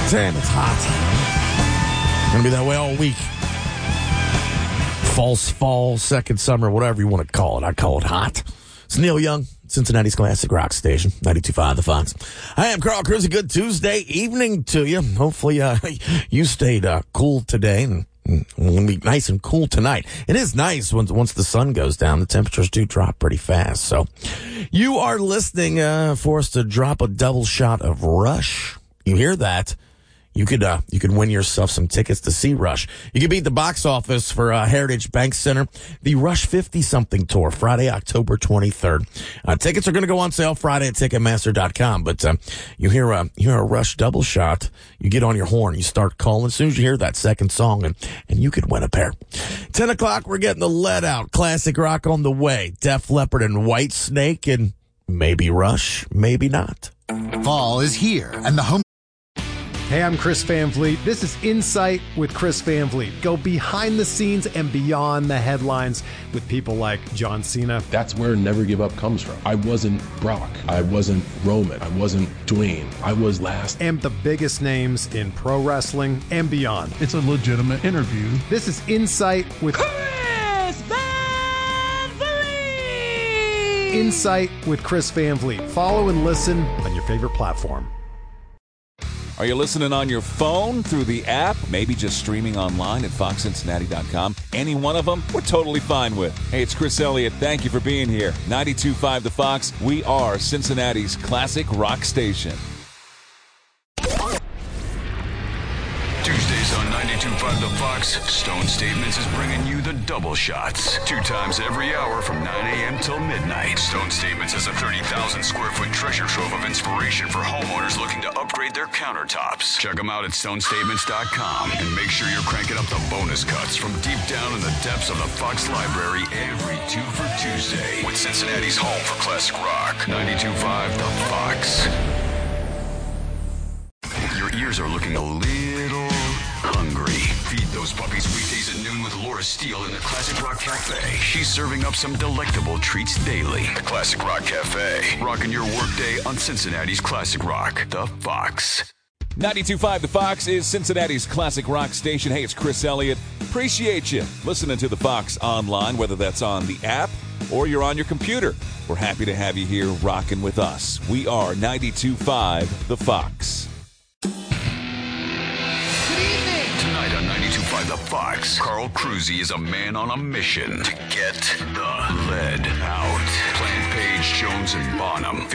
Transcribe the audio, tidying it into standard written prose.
Damn, it's hot. Gonna be that way all week. False fall, second summer, whatever you want to call it. I call it hot. It's Neil Young, Cincinnati's classic rock station, 92.5 The Fox. I am Carl Cruz. A good Tuesday evening to you. Hopefully, you stayed cool today and will be nice and cool tonight. It is nice once the sun goes down. The temperatures do drop pretty fast. So you are listening for us to drop a double shot of Rush. You hear that? You could win yourself some tickets to see Rush. You could beat the box office for Heritage Bank Center, the Rush 50-something tour, Friday, October 23rd. Tickets are going to go on sale Friday at Ticketmaster.com. But you hear a Rush double shot, you get on your horn, you start calling. As soon as you hear that second song, and you could win a pair. 10 o'clock, we're getting the Let Out, classic rock on the way. Def Leppard and Whitesnake, and maybe Rush, maybe not. Fall is here, and the home. Hey, I'm Chris Van Vliet. This is Insight with Chris Van Vliet. Go behind the scenes and beyond the headlines with people like John Cena. That's where Never Give Up comes from. I wasn't Brock. I wasn't Roman. I wasn't Dwayne. I was last. And the biggest names in pro wrestling and beyond. It's a legitimate interview. This is Insight with Chris Van Vliet. Insight with Chris Van Vliet. Follow and listen on your favorite platform. Are you listening on your phone, through the app, maybe just streaming online at foxcincinnati.com? Any one of them, we're totally fine with. Hey, it's Chris Elliott. Thank you for being here. 92.5 The Fox. We are Cincinnati's classic rock station. Tuesdays on 92.5 The Fox, Stone Statements is bringing you the double shots. 2 times every hour from 9 a.m. till midnight. Stone Statements is a 30,000 square foot treasure trove of inspiration for homeowners looking to upgrade their countertops. Check them out at stonestatements.com and make sure you're cranking up the bonus cuts from deep down in the depths of the Fox Library every 2 for Tuesday with Cincinnati's home for classic rock. 92.5 The Fox. Your ears are looking a little hungry. Feed those puppies weekdays at noon with Laura Steele in the Classic Rock Cafe. She's serving up some delectable treats daily. The Classic Rock Cafe. Rocking your workday on Cincinnati's Classic Rock, The Fox. 92.5 The Fox is Cincinnati's classic rock station. Hey, it's Chris Elliott. Appreciate you listening to The Fox online, whether that's on the app or you're on your computer. We're happy to have you here rocking with us. We are 92.5 The Fox. Tonight on 92.5 The Fox, Carl Cruzy is a man on a mission to get the lead out. Plant Page, Jones, and Bonham.